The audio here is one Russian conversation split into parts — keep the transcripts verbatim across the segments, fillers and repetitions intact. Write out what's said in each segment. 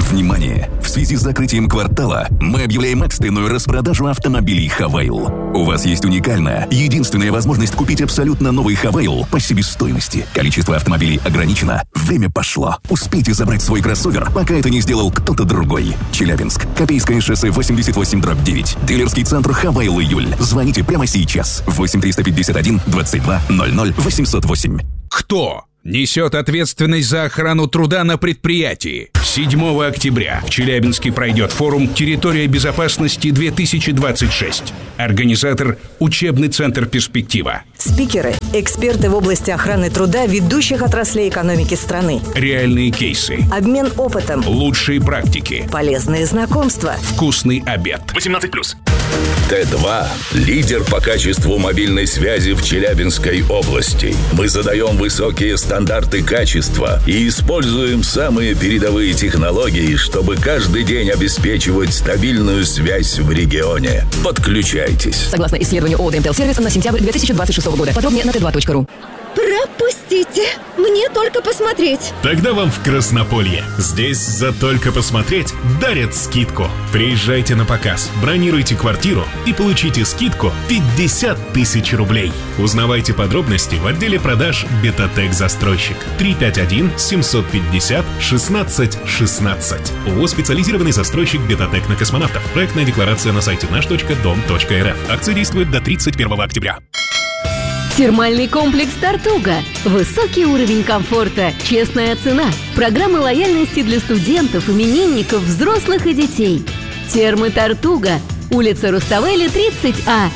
Внимание! В связи с закрытием квартала мы объявляем экстренную распродажу автомобилей Хавейл. У вас есть уникальная, единственная возможность купить абсолютно новый Хавейл по себестоимости. Количество автомобилей ограничено. Время пошло. Успейте забрать свой кроссовер, пока это не сделал кто-то другой. Челябинск. Копейское шоссе восемьдесят восемь дробь девять. Дилерский центр Хавейл Июль. Звоните прямо сейчас. восемь триста пятьдесят один двадцать два ноль ноль восемьсот восемь. Кто несет ответственность за охрану труда на предприятии? седьмого октября в Челябинске пройдет форум «Территория безопасности-две тысячи двадцать шесть». Организатор – учебный центр «Перспектива». Спикеры – эксперты в области охраны труда ведущих отраслей экономики страны. Реальные кейсы. Обмен опытом. Лучшие практики. Полезные знакомства. Вкусный обед. восемнадцать плюс. Т два – лидер по качеству мобильной связи в Челябинской области. Мы задаем высокие стандарты качества и используем самые передовые технологии, чтобы каждый день обеспечивать стабильную связь в регионе. Подключайтесь. Согласно исследованию ООО «ДМТЛ Сервис» на сентябрь две тысячи двадцать шестого года. Подробнее на тэ два точка ру. Пропустите! Мне только посмотреть. Тогда вам в Краснополье. Здесь за только посмотреть дарят скидку. Приезжайте на показ, бронируйте квартиру и получите скидку пятьдесят тысяч рублей. Узнавайте подробности в отделе продаж «Бетатек Застройщик». три пять один семь пять ноль шестнадцать шестнадцать. ООО «Специализированный застройщик Бетатек на космонавтов». Проектная декларация на сайте наш точка дом точка эр эф. Акция действует до тридцать первого октября. Термальный комплекс «Тартуга». Высокий уровень комфорта, честная цена. Программы лояльности для студентов, именинников, взрослых и детей. Термы «Тартуга». Улица Руставели, тридцать А.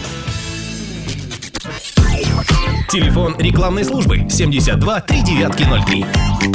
Телефон рекламной службы семьдесят два три девятки ноль три.